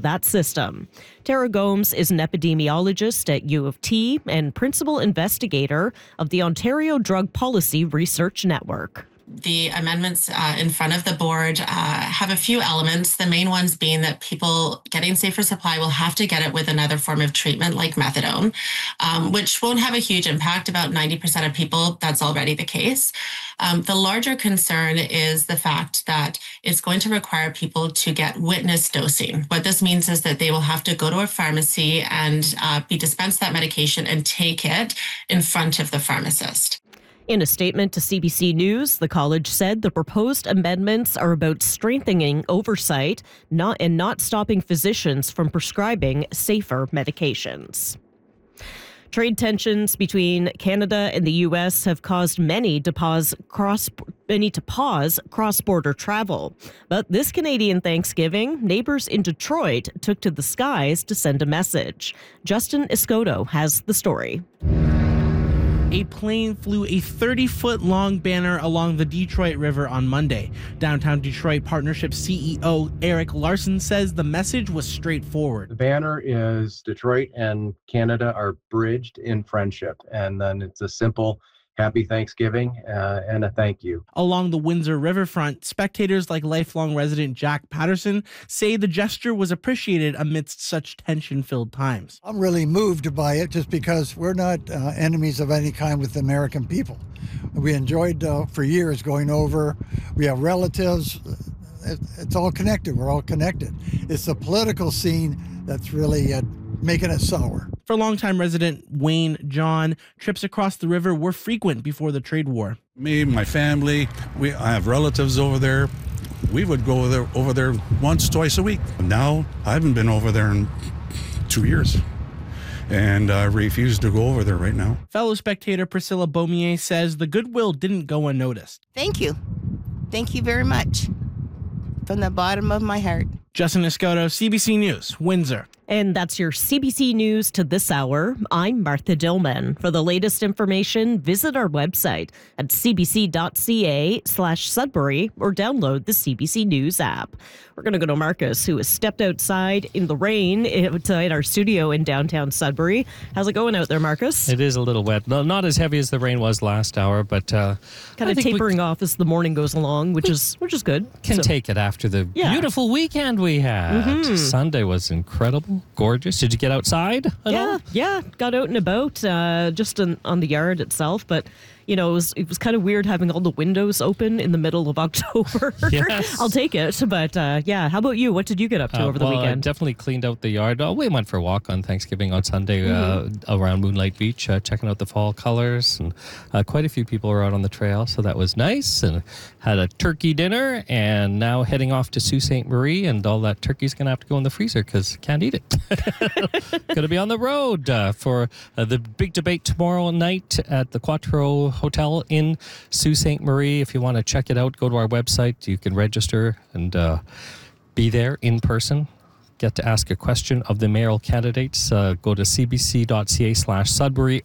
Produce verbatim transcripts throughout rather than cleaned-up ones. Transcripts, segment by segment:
that system. Tara Gomes is an epidemiologist at U of T and principal investigator of the Ontario Drug Policy Research Network. The amendments uh, in front of the board uh, have a few elements, the main ones being that people getting safer supply will have to get it with another form of treatment like methadone, um, which won't have a huge impact. About ninety percent of people, that's already the case. Um, the larger concern is the fact that it's going to require people to get witness dosing. What this means is that they will have to go to a pharmacy and uh, be dispensed that medication and take it in front of the pharmacist. In a statement to C B C News, the college said the proposed amendments are about strengthening oversight not and not stopping physicians from prescribing safer medications. Trade tensions between Canada and the U S have caused many to pause cross many to pause cross-border travel. But this Canadian Thanksgiving, neighbors in Detroit took to the skies to send a message. Justin Escoto has the story. A plane flew a thirty-foot-long banner along the Detroit River on Monday. Downtown Detroit Partnership C E O Eric Larson says the message was straightforward. The banner is Detroit and Canada are bridged in friendship, and then it's a simple happy Thanksgiving uh, and a thank you. Along the Windsor Riverfront, spectators like lifelong resident Jack Patterson say the gesture was appreciated amidst such tension-filled times. I'm really moved by it just because we're not uh, enemies of any kind with the American people. We enjoyed uh, for years going over. We have relatives. It, it's all connected. We're all connected. It's the political scene that's really uh, making it sour. For longtime resident Wayne John, trips across the river were frequent before the trade war. Me, my family, we I have relatives over there. We would go over there, over there once, twice a week. Now, I haven't been over there in two years, and I refuse to go over there right now. Fellow spectator Priscilla Beaumier says the goodwill didn't go unnoticed. Thank you. Thank you very much. From the bottom of my heart. Justin Escoto, C B C News, Windsor. And that's your C B C News to this hour. I'm Martha Dillman. For the latest information, visit our website at cbc.ca slash Sudbury or download the C B C News app. We're going to go to Marcus, who has stepped outside in the rain outside our studio in downtown Sudbury. How's it going out there, Marcus? It is a little wet. No, not as heavy as the rain was last hour, but uh, kind of tapering off as the morning goes along, which is which is good. Can So- take it after the Yeah. beautiful weekend we had. Mhm. Sunday was incredible, gorgeous. Did you get outside at Yeah, all? yeah, got out and about, uh, just in, on the yard itself, but you know, it was it was kind of weird having all the windows open in the middle of October. Yes. I'll take it, but uh, yeah. How about you? What did you get up to Uh, over the well, I weekend? definitely cleaned out the yard. Oh, we went for a walk on Thanksgiving on Sunday Mhm. uh, around Moonlight Beach, uh, checking out the fall colors, and uh, quite a few people were out on the trail, so that was nice. And had a turkey dinner, and now heading off to Sault Ste. Marie, and all that turkey's going to have to go in the freezer because can't eat it. Going to be on the road uh, for uh, the big debate tomorrow night at the Quattro Hotel in Sault Ste. Marie. If you want to check it out, go to our website. You can register and uh, be there in person. Get to ask a question of the mayoral candidates. Uh, go to cbc.ca slash Sudbury.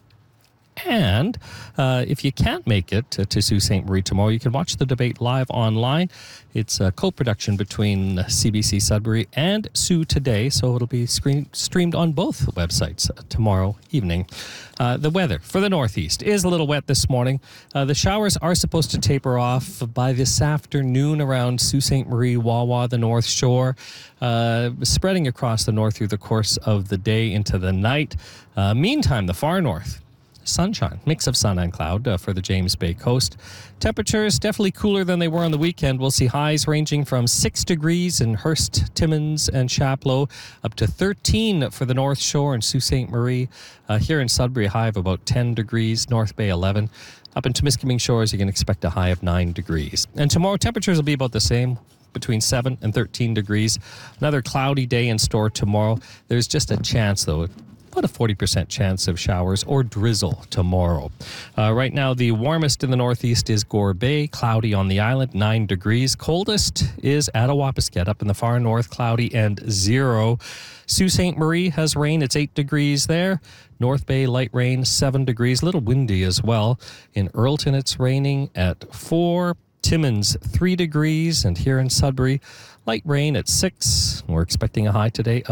And uh, if you can't make it to, to Sault Ste. Marie tomorrow, you can watch the debate live online. It's a co-production between C B C Sudbury and Sault Today, so it'll be screen, streamed on both websites tomorrow evening. Uh, the weather for the Northeast is a little wet this morning. Uh, the showers are supposed to taper off by this afternoon around Sault Ste. Marie, Wawa, the North Shore, uh, spreading across the north through the course of the day into the night. Uh, meantime, the far north, sunshine, mix of sun and cloud uh, for the James Bay coast. Temperatures definitely cooler than they were on the weekend. We'll see highs ranging from six degrees in Hearst, Timmins, and Chapleau, up to thirteen for the North Shore and Sault Ste. Marie. Uh, here in Sudbury, a high of about ten degrees, North Bay eleven. Up in Temiskaming Shores, you can expect a high of nine degrees. And tomorrow, temperatures will be about the same, between seven and thirteen degrees. Another cloudy day in store tomorrow. There's just a chance, though, about a forty percent chance of showers or drizzle tomorrow. Uh, right now, the warmest in the northeast is Gore Bay, cloudy on the island, nine degrees. Coldest is Attawapisket, up in the far north, cloudy and zero. Sault Ste. Marie has rain, it's eight degrees there. North Bay, light rain, seven degrees, a little windy as well. In Earlton, it's raining at four. Timmins, three degrees. And here in Sudbury, light rain at six. We're expecting a high today